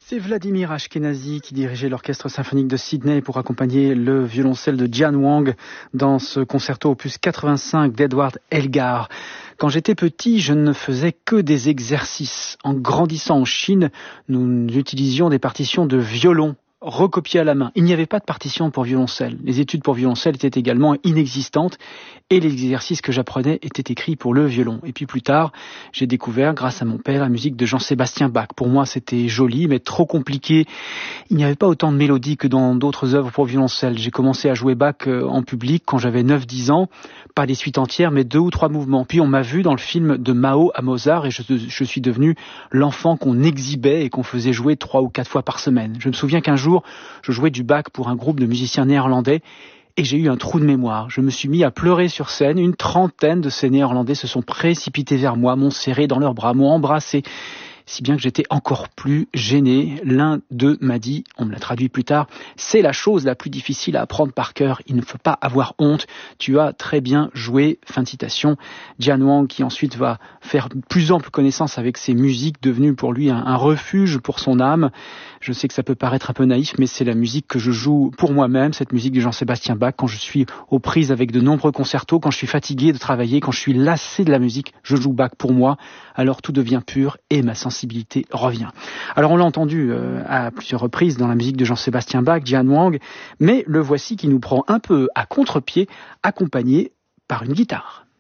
C'est Vladimir Ashkenazy qui dirigeait l'orchestre symphonique de Sydney pour accompagner le violoncelle de Jian Wang dans ce concerto opus 85 d'Edward Elgar. Quand j'étais petit, je ne faisais que des exercices. En grandissant en Chine, nous utilisions des partitions de violon recopiées à la main. Il n'y avait pas de partition pour violoncelle. Les études pour violoncelle étaient également inexistantes et les exercices que j'apprenais étaient écrits pour le violon. Et puis plus tard, j'ai découvert, grâce à mon père, la musique de Jean-Sébastien Bach. Pour moi, c'était joli, mais trop compliqué. Il n'y avait pas autant de mélodies que dans d'autres œuvres pour violoncelle. J'ai commencé à jouer Bach en public quand j'avais 9-10 ans. Pas des suites entières, mais 2 ou 3 mouvements. Puis on m'a vu dans le film de Mao à Mozart et je suis devenu l'enfant qu'on exhibait et qu'on faisait jouer 3 ou 4 fois par semaine. Je me souviens qu'un jour, je jouais du Bach pour un groupe de musiciens néerlandais et j'ai eu un trou de mémoire. Je me suis mis à pleurer sur scène. Une trentaine de ces néerlandais se sont précipités vers moi, m'ont serré dans leurs bras, m'ont embrassé. Si bien que j'étais encore plus gêné. L'un d'eux m'a dit, on me l'a traduit plus tard, c'est la chose la plus difficile à apprendre par cœur. Il ne faut pas avoir honte. Tu as très bien joué. Fin de citation. Jian Wang qui ensuite va faire plus ample connaissance avec ses musiques, devenues pour lui un refuge pour son âme. Je sais que ça peut paraître un peu naïf, mais c'est la musique que je joue pour moi-même, cette musique de Jean-Sébastien Bach, quand je suis aux prises avec de nombreux concertos, quand je suis fatigué de travailler, quand je suis lassé de la musique, je joue Bach pour moi, alors tout devient pur et ma sensibilité revient. Alors on l'a entendu à plusieurs reprises dans la musique de Jean-Sébastien Bach, Jian Wang, mais le voici qui nous prend un peu à contre-pied, accompagné par une guitare.